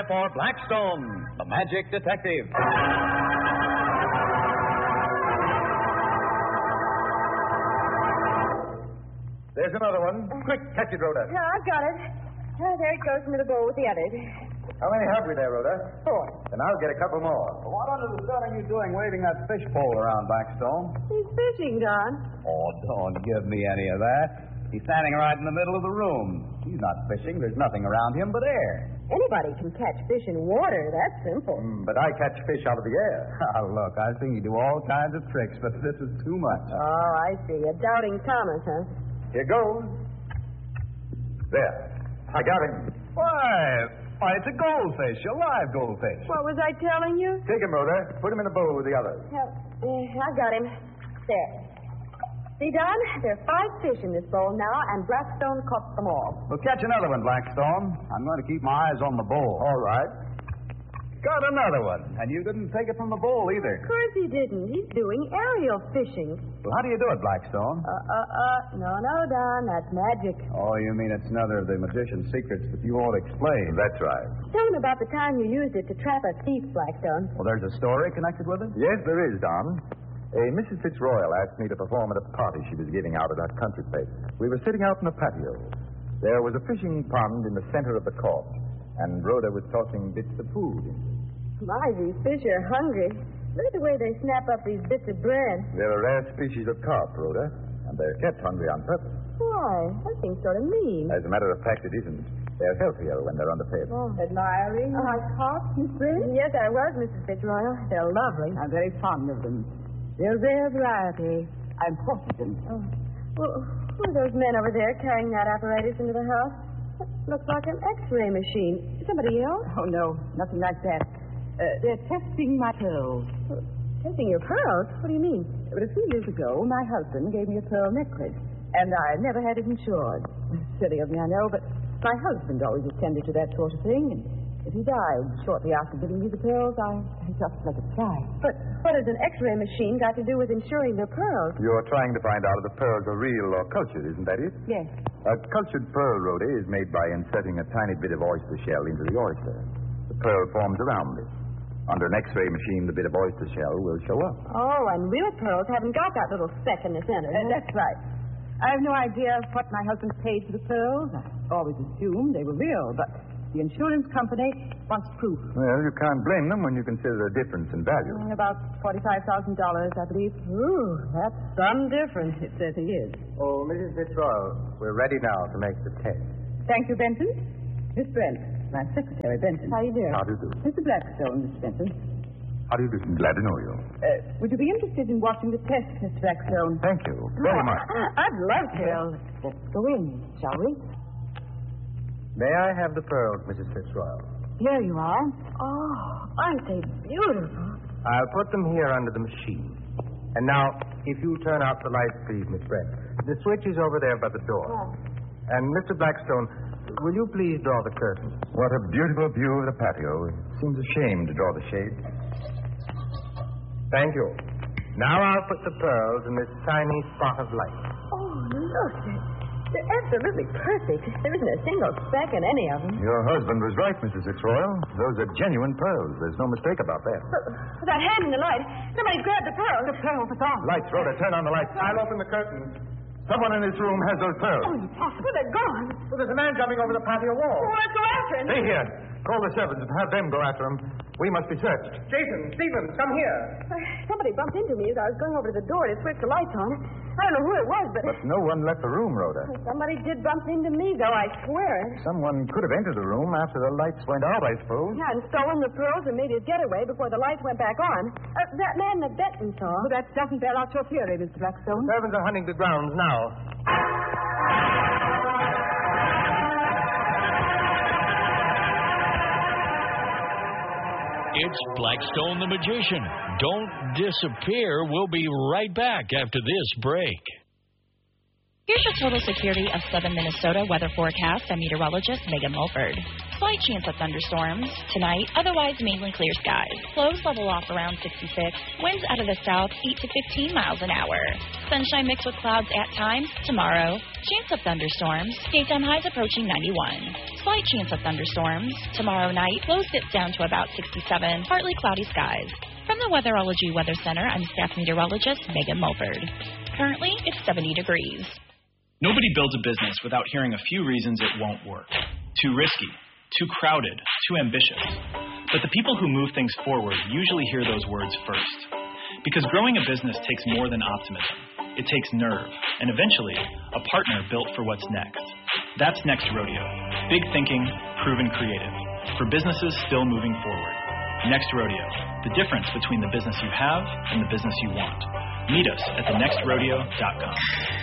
time for Blackstone, the Magic Detective. There's another one. Quick, catch it, Rhoda. Yeah, I've got it. There it goes into the bowl with the others. How many have we there, Rhoda? 4. Then I'll get a couple more. What under the sun are you doing waving that fish pole around, Blackstone? He's fishing, Don. Oh, don't give me any of that. He's standing right in the middle of the room. He's not fishing. There's nothing around him but air. Anybody can catch fish in water. That's simple. But I catch fish out of the air. Look, I've seen you do all kinds of tricks, but this is too much. Oh, I see. A doubting Thomas, huh? Here goes. There. I got him. Why, it's a goldfish, a live goldfish. What was I telling you? Take him, Rhoda. Put him in the bowl with the others. I got him. There. See, Don? There are 5 fish in this bowl now, and Blackstone caught them all. Well, catch another one, Blackstone. I'm going to keep my eyes on the bowl. All right. Got another one. And you didn't take it from the bowl either. Of course he didn't. He's doing aerial fishing. Well, how do you do it, Blackstone? No, Don. That's magic. Oh, you mean it's another of the magician's secrets that you won't explain? That's right. Tell him about the time you used it to trap a thief, Blackstone. Well, there's a story connected with it? Yes, there is, Don. Mrs. Fitzroyal asked me to perform at a party she was giving out at her country place. We were sitting out in the patio. There was a fishing pond in the center of the court, and Rhoda was tossing bits of food. My, these fish are hungry. Look at the way they snap up these bits of bread. They're a rare species of carp, Rhoda, and they're kept hungry on purpose. Why? That seems sort of mean. As a matter of fact, it isn't. They're healthier when they're underfed. Admiring carp, Miss Brent? Yes, I was, Mrs. Fitzroyal. They're lovely. I'm very fond of them. They're rare variety. I'm Portuguese. Well, who are those men over there carrying that apparatus into the house? That looks like an X-ray machine. Somebody else? Oh, no, nothing like that. They're testing my pearls. Testing your pearls? What do you mean? But a few years ago, my husband gave me a pearl necklace, and I never had it insured. Silly of me, I know, but my husband always attended to that sort of thing, and if he died shortly after giving me the pearls, I just let it fly. But what has an X-ray machine got to do with insuring the pearls? You're trying to find out if the pearls are real or cultured, isn't that it? Yes. A cultured pearl, Rhoda, is made by inserting a tiny bit of oyster shell into the oyster. The pearl forms around it. Under an X-ray machine, the bit of oyster shell will show up. Oh, and real pearls haven't got that little speck in the center. That's right. I have no idea what my husband paid for the pearls. I always assumed they were real, but the insurance company wants proof. Well, you can't blame them when you consider the difference in value. About $45,000, I believe. Ooh, that's some difference. It certainly is. Oh, Mrs. Fitzroyal, we're ready now to make the test. Thank you, Benton. Miss Brent, my secretary, Benton. How you doing? How do you do? Mr. Blackstone, Miss Benton. How do you do? Glad to know you. Would you be interested in watching the test, Mr. Blackstone? Thank you very much. I'd love to. Well, let's go in, shall we? May I have the pearls, Mrs. Fitzroyal? Here you are. Oh, aren't they beautiful? I'll put them here under the machine. And now, if you turn out the lights, please, Miss Brent. The switch is over there by the door. Oh. And Mr. Blackstone, will you please draw the curtains? What a beautiful view of the patio. It seems a shame to draw the shade. Thank you. Now I'll put the pearls in this tiny spot of light. Oh, look. They're absolutely perfect. There isn't a single speck in any of them. Your husband was right, Mrs. Fitzroyal. Those are genuine pearls. There's no mistake about that. But that hand in the light. Somebody grabbed the pearls. The pearls are gone. Lights, Rhoda, turn on the lights. I'll open the curtains. Someone in this room has those pearls. Oh, impossible. They're gone. Well, there's a man jumping over the patio wall. Oh, let's go after him. Stay here. Call the servants and have them go after him. We must be searched. Jason, Stephen, come here. Somebody bumped into me as I was going over to the door to switch the lights on. I don't know who it was, but... But no one left the room, Rhoda. Somebody did bump into me, though, I swear. Someone could have entered the room after the lights went out, I suppose. Yeah, and stolen the pearls and made his getaway before the lights went back on. That man that Benton saw. Oh, that doesn't bear out your theory, Mr. Blackstone. Servants are hunting the grounds now. It's Blackstone the Magician. Don't disappear. We'll be right back after this break. Here's the total security of southern Minnesota weather forecast by meteorologist Megan Mulford. Slight chance of thunderstorms. Tonight, otherwise mainly clear skies. Lows level off around 66. Winds out of the south 8 to 15 miles an hour. Sunshine mixed with clouds at times. Tomorrow, chance of thunderstorms. Daytime highs approaching 91. Slight chance of thunderstorms. Tomorrow night, lows dip down to about 67. Partly cloudy skies. From the Weatherology Weather Center, I'm staff meteorologist Megan Mulford. Currently, it's 70 degrees. Nobody builds a business without hearing a few reasons it won't work. Too risky, too crowded, too ambitious. But the people who move things forward usually hear those words first. Because growing a business takes more than optimism. It takes nerve, and eventually, a partner built for what's next. That's Next Rodeo. Big thinking, proven creative. For businesses still moving forward. Next Rodeo. The difference between the business you have and the business you want. Meet us at thenextrodeo.com.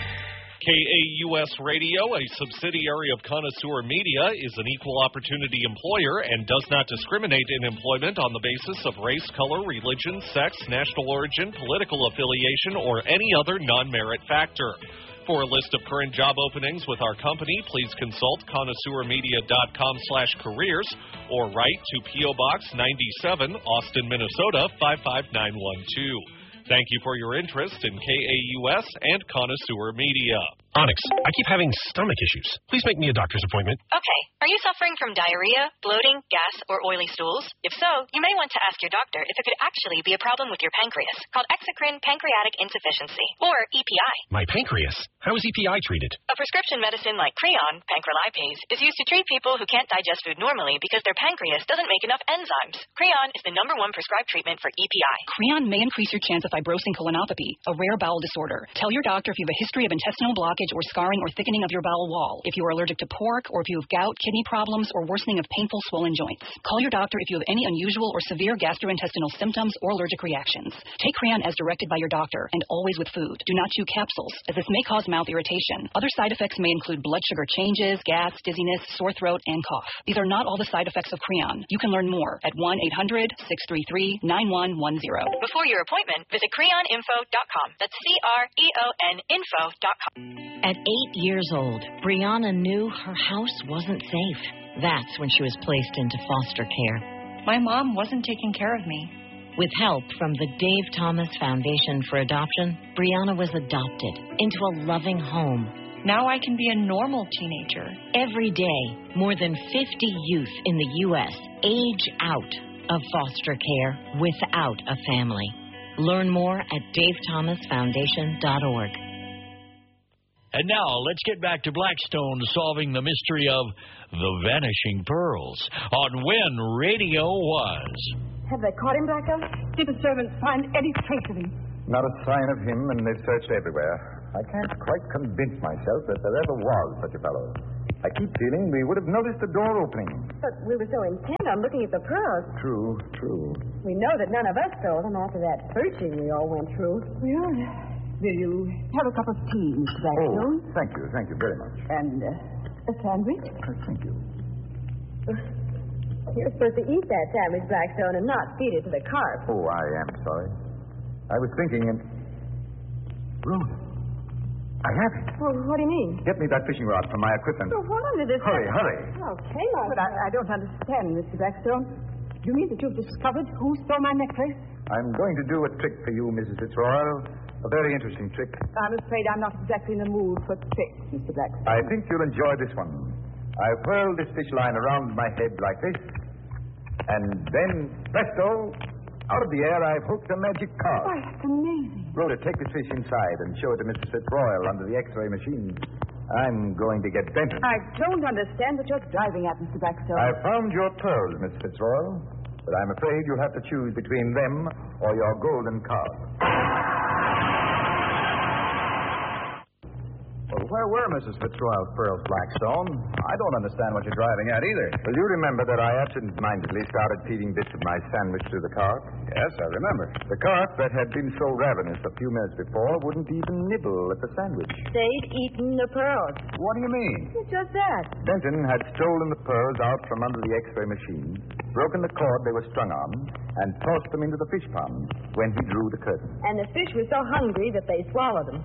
KAUS Radio, a subsidiary of Connoisseur Media, is an equal opportunity employer and does not discriminate in employment on the basis of race, color, religion, sex, national origin, political affiliation, or any other non-merit factor. For a list of current job openings with our company, please consult connoisseurmedia.com/careers or write to P.O. Box 97, Austin, Minnesota 55912. Thank you for your interest in KAUS and Connoisseur Media. Onyx, I keep having stomach issues. Please make me a doctor's appointment. Okay. Are you suffering from diarrhea, bloating, gas, or oily stools? If so, you may want to ask your doctor if it could actually be a problem with your pancreas, called exocrine pancreatic insufficiency, or EPI. My pancreas? How is EPI treated? A prescription medicine like Creon, pancrelipase, is used to treat people who can't digest food normally because their pancreas doesn't make enough enzymes. Creon is the #1 prescribed treatment for EPI. Creon may increase your chance of fibrosing colonopathy, a rare bowel disorder. Tell your doctor if you have a history of intestinal blockage or scarring or thickening of your bowel wall, if you are allergic to pork, or if you have gout, kidney problems, or worsening of painful swollen joints. Call your doctor if you have any unusual or severe gastrointestinal symptoms or allergic reactions. Take Creon as directed by your doctor, and always with food. Do not chew capsules, as this may cause mouth irritation. Other side effects may include blood sugar changes, gas, dizziness, sore throat, and cough. These are not all the side effects of Creon. You can learn more at 1-800-633-9110. Before your appointment, visit creoninfo.com. That's CREON info.com. At 8 years old, Brianna knew her house wasn't safe. That's when she was placed into foster care. My mom wasn't taking care of me. With help from the Dave Thomas Foundation for Adoption, Brianna was adopted into a loving home. Now I can be a normal teenager. Every day, more than 50 youth in the U.S. age out of foster care without a family. Learn more at davethomasfoundation.org. And now, let's get back to Blackstone solving the mystery of the vanishing pearls on When Radio Was. Have they caught him, Blacko? Did the servants find any trace of him? Not a sign of him, and they've searched everywhere. I can't quite convince myself that there ever was such a fellow. I keep feeling we would have noticed the door opening. But we were so intent on looking at the pearls. True. We know that none of us stole them after that searching we all went through. Well, will you have a cup of tea, Mr. Blackstone? Oh, thank you very much. And a sandwich? Thank you. You're supposed to eat that sandwich, Blackstone, and not feed it to the carp. Oh, I am sorry. I was thinking, Rhoda, I have it. Well, what do you mean? Get me that fishing rod from my equipment. Well, what under this... Hurry. Okay, Mark. But I don't understand, Mr. Blackstone. You mean that you've discovered who stole my necklace? I'm going to do a trick for you, Mrs. Fitzroy. A very interesting trick. I'm afraid I'm not exactly in the mood for tricks, Mr. Blackstone. I think you'll enjoy this one. I've whirled this fish line around my head like this, and then, presto, out of the air I've hooked a magic card. Why, that's amazing. Rhoda, take this fish inside and show it to Mr. Fitzroy under the X-ray machine. I'm going to get Benton. I don't understand what you're driving at, Mr. Blackstone. I found your pearls, Miss Fitzroy, but I'm afraid you'll have to choose between them or your golden card. Well, where were Mrs. Fitzroy's pearls, Blackstone? I don't understand what you're driving at either. Well, you remember that I absent-mindedly started feeding bits of my sandwich to the cart? Yes, I remember. The cart that had been so ravenous a few minutes before wouldn't even nibble at the sandwich. They'd eaten the pearls. What do you mean? It's just that. Benton had stolen the pearls out from under the X-ray machine, broken the cord they were strung on, and tossed them into the fish pond when he drew the curtain. And the fish were so hungry that they swallowed them.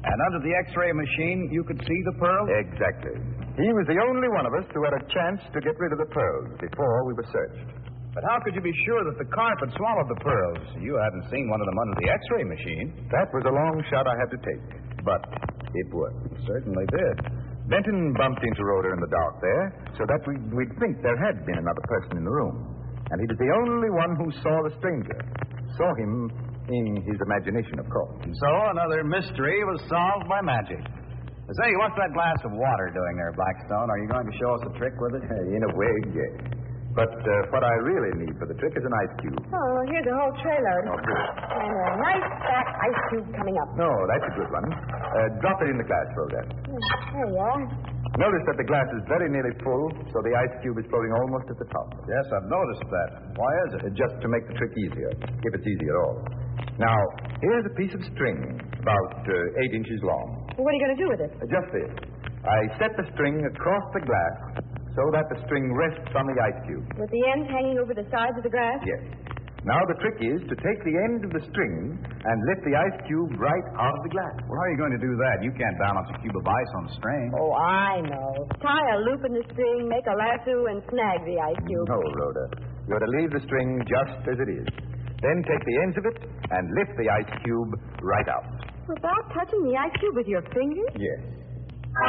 And under the X-ray machine, you could see the pearls? Exactly. He was the only one of us who had a chance to get rid of the pearls before we were searched. But how could you be sure that the carpet swallowed the pearls? You hadn't seen one of them under the X-ray machine. That was a long shot I had to take, but it worked. It certainly did. Benton bumped into Rhoda in the dark there, so that we'd think there had been another person in the room. And he was the only one who saw the stranger. Saw him in his imagination, of course. So another mystery was solved by magic. Say, what's that glass of water doing there, Blackstone? Are you going to show us a trick with it? In a way, yes. But what I really need for the trick is an ice cube. Oh, here's a whole trailer. Oh, good. And a nice fat ice cube coming up. No, that's a good one. Drop it in the glass, Rhoda. There you are. Notice that the glass is very nearly full, so the ice cube is floating almost at the top. Yes, I've noticed that. Why is it? Just to make the trick easier, if it's easy at all. Now, here's a piece of string about 8 inches long. Well, what are you going to do with it? Just this. I set the string across the glass so that the string rests on the ice cube. With the end hanging over the sides of the glass? Yes. Now the trick is to take the end of the string and lift the ice cube right out of the glass. Well, how are you going to do that? You can't balance a cube of ice on a string. Oh, I know. Tie a loop in the string, make a lasso, and snag the ice cube. No, Rhoda. You're to leave the string just as it is. Then take the ends of it and lift the ice cube right out. Without touching the ice cube with your fingers? Yes.